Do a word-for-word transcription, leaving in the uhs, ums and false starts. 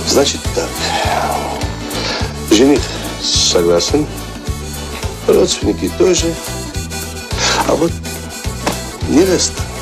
Значит так. Жених согласен. Родственники тоже. А вот невеста